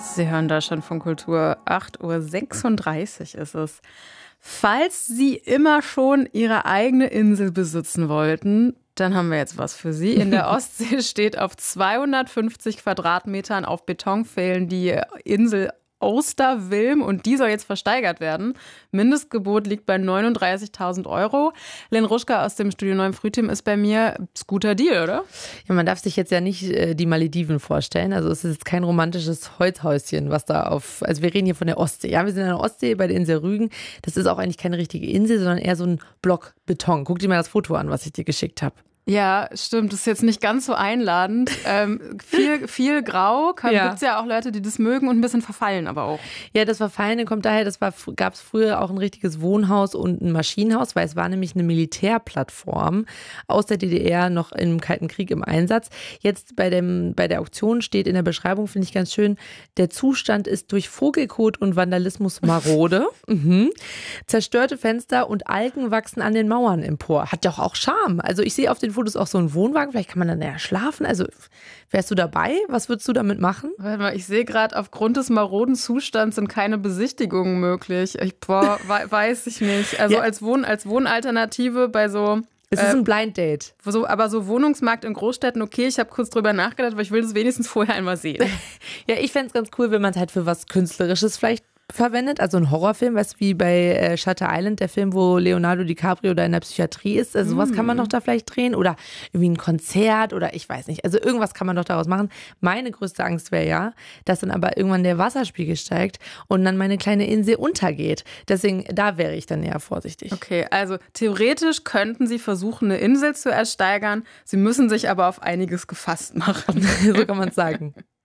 Sie hören Deutschlandfunk Kultur, 8:36 Uhr ist es. Falls Sie immer schon Ihre eigene Insel besitzen wollten, dann haben wir jetzt was für Sie. In der Ostsee steht auf 250 Quadratmetern auf Betonpfählen die Insel Oosterwilm und die soll jetzt versteigert werden. Mindestgebot liegt bei 39.000 €. Len Ruschka aus dem Studio 9 Frühteam ist bei mir. Ist guter Deal, oder? Ja, man darf sich jetzt ja nicht die Malediven vorstellen. Also es ist jetzt kein romantisches Holzhäuschen, was da also wir reden hier von der Ostsee. Ja, wir sind an der Ostsee bei der Insel Rügen. Das ist auch eigentlich keine richtige Insel, sondern eher so ein Block Beton. Guck dir mal das Foto an, was ich dir geschickt habe. Ja, stimmt. Das ist jetzt nicht ganz so einladend. Viel grau. Gibt es ja auch Leute, die das mögen und ein bisschen verfallen aber auch. Ja, das Verfallene kommt daher, gab es früher auch ein richtiges Wohnhaus und ein Maschinenhaus, weil es war nämlich eine Militärplattform aus der DDR noch im Kalten Krieg im Einsatz. Jetzt bei der Auktion steht in der Beschreibung, finde ich ganz schön, der Zustand ist durch Vogelkot und Vandalismus marode. Zerstörte Fenster und Algen wachsen an den Mauern empor. Hat doch auch Charme. Also ich sehe auf den Fotos auch so einen Wohnwagen, vielleicht kann man dann ja schlafen. Also wärst du dabei? Was würdest du damit machen? Warte mal, ich sehe gerade, aufgrund des maroden Zustands sind keine Besichtigungen möglich. Weiß ich nicht. Also ja. als Wohnalternative bei so... Es ist ein Blind Date. Aber so Wohnungsmarkt in Großstädten, okay, ich habe kurz drüber nachgedacht, aber ich will das wenigstens vorher einmal sehen. Ja, ich fände es ganz cool, wenn man es halt für was Künstlerisches vielleicht verwendet, also ein Horrorfilm, weißt du, wie bei Shutter Island, der Film, wo Leonardo DiCaprio da in der Psychiatrie ist, also sowas kann man doch da vielleicht drehen oder irgendwie ein Konzert oder ich weiß nicht, also irgendwas kann man doch daraus machen. Meine größte Angst wäre ja, dass dann aber irgendwann der Wasserspiegel steigt und dann meine kleine Insel untergeht, deswegen, da wäre ich dann eher vorsichtig. Okay, also theoretisch könnten Sie versuchen, eine Insel zu ersteigern, Sie müssen sich aber auf einiges gefasst machen. So kann man es sagen.